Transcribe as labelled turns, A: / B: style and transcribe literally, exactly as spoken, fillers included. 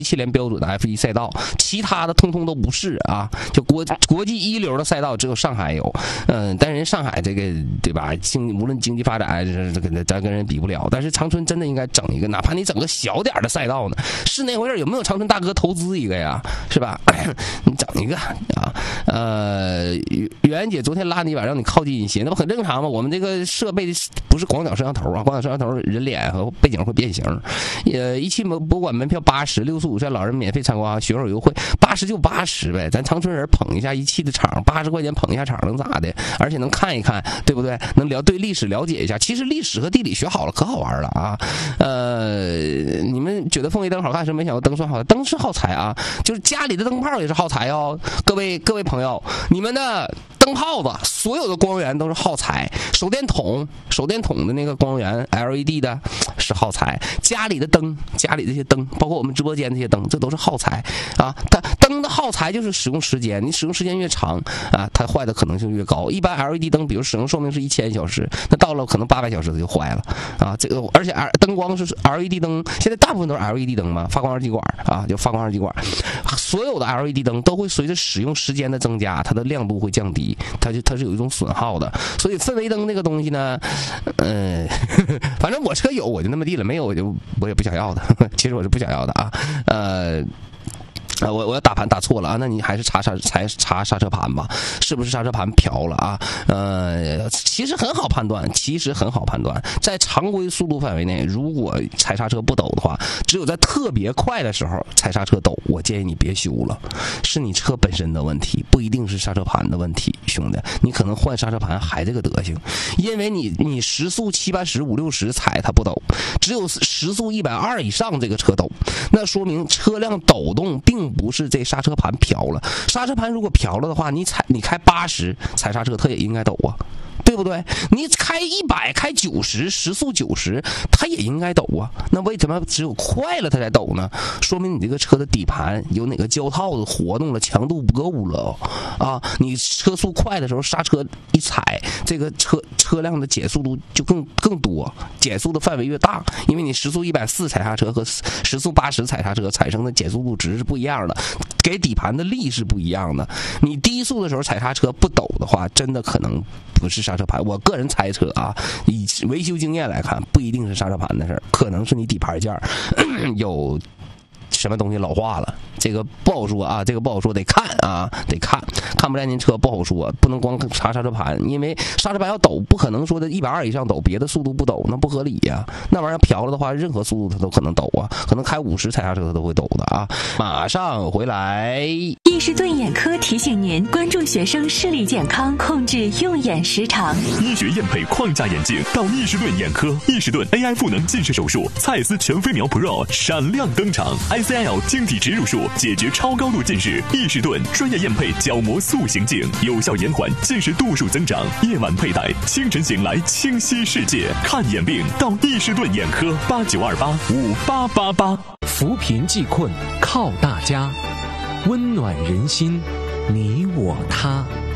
A: 七连标准的 F 一 赛道，其他的通通都不是啊。就国国际一流的赛道只有上海有，嗯，但人上海这个对吧？经无论经济发展，这这个咱跟人比不了。但是长春真的应该整一个，哪怕你整个小点的赛道呢，是那回事。有没有长春大哥投资一个呀？是吧？你整一个啊，呃，袁姐昨天拉你一把，让你靠近一些，那不很正常吗？我们这个设备不是广角摄像头啊，广角摄像头人脸和背景会变形。呃，一期博物馆门票八十，六十五岁老人免费参观，学手优惠，八十就八十呗。咱长春人捧一下一期的场，八十块钱捧一下场能咋的？而且能看一看，对不对？能聊对历史了解一下。其实历史和地理学好了可好玩了啊。呃，你们觉得凤尾灯好看是没想过灯算好，灯是耗材啊，就是家里的灯泡也是耗材哦。各位各位朋友，你们的灯泡子所有的光源都是耗材，手电筒手电筒的那个光源 L E D 的是耗材，家里的灯家里这些灯，包括我们直播间这些灯，这都是耗材啊。它灯的耗材就是使用时间，你使用时间越长啊，它坏的可能性越高。一般 L E D 灯，比如使用寿命是一千小时，那到了可能八百小时它就坏了啊。这个而且灯光是 L E D 灯，现在大部分都是 L E D 灯嘛，发光二极管啊，就发光二极管。所有的 L E D 灯都会随着使用时间的增加，它的亮度会降低，它就它是有一种损耗的。所以氛围灯这个东西呢，嗯、呃，反正我车有我就那么地了，没有我就我也不想要的。其实我是不想要的啊，呃。啊，我我要打盘打错了啊，那你还是查查查查刹车盘吧，是不是刹车盘飘了啊？呃，其实很好判断，其实很好判断，在常规速度范围内，如果踩刹车不抖的话，只有在特别快的时候踩刹车抖，我建议你别修了，是你车本身的问题，不一定是刹车盘的问题，兄弟，你可能换刹车盘还这个德行，因为你你时速七八十五六十踩它不抖，只有时速一百二以上这个车抖，那说明车辆抖动并不是这刹车盘飘了，刹车盘如果飘了的话，你踩你开八十踩刹车，它也应该抖啊，对不对？你开一百开九十，时速九十，它也应该抖啊。那为什么只有快了它才抖呢？说明你这个车的底盘有哪个胶套子活动了，强度不够了啊！你车速快的时候，刹车一踩，这个车车辆的减速度就更更多，减速的范围越大，因为你时速一百四踩刹车和时速八十踩刹车产生的减速度值是不一样的，给底盘的力是不一样的。你低速的时候踩刹车不抖的话，真的可能不是刹车盘。我个人猜测啊，以维修经验来看，不一定是刹车盘的事儿，可能是你底盘件有什么东西老化了，这个不好说啊，这个不好说，得看啊，得看，看不来您车不好说，不能光查刹车盘，因为刹车盘要抖，不可能说的一百二以上抖，别的速度不抖，那不合理呀、啊。那玩意儿飘了的话，任何速度它都可能抖啊，可能开五十踩刹车它都会抖的啊。马上回来。
B: 易士顿眼科提醒您关注学生视力健康，控制用眼时长。
C: 医学验配框架眼镜到易士顿眼科，易士顿 A I 赋能近视手术，蔡司全飞秒 Pro 闪亮登场 ，I C L 晶体植入术解决超高度近视，易士顿专业验配角膜塑形镜，有效延缓近视度数增长。夜晚佩戴，清晨醒来清晰世界。看眼病到易士顿眼科，八九二八五八八八。
D: 扶贫济困靠大家，温暖人心，你我他。